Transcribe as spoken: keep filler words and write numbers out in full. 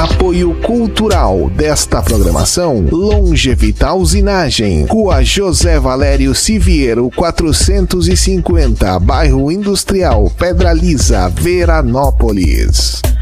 Apoio cultural desta programação: Longevital Usinagem, Rua José Valério Siviero quatrocentos e cinquenta, Bairro Industrial, Pedra Lisa, Veranópolis.